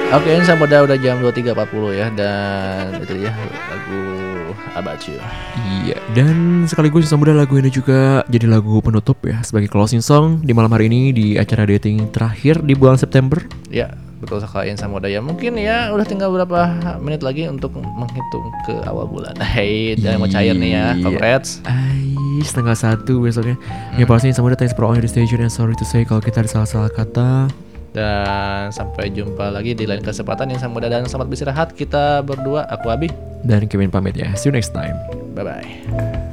Oke, ini udah jam 23.40 ya. Dan itu ya lagu About You. Iya, dan sekaligus Insan Muda lagu ini juga jadi lagu penutup ya, sebagai closing song di malam hari ini di acara dating terakhir di bulan September. Ya, betul sekali Insan Muda ya. Mungkin ya udah tinggal berapa menit lagi untuk menghitung ke awal bulan. Hei, jangan mau cair nih ya. Congrats. Setengah 1 besoknya. Ya pasti Insan Muda, thanks for all your station and sorry to say kalau kita ada salah-salah kata. Dan sampai jumpa lagi di lain kesempatan Insan Muda, dan selamat beristirahat. Kita berdua, aku Abi Dan Kevin pamit ya. See you next time. Bye-bye.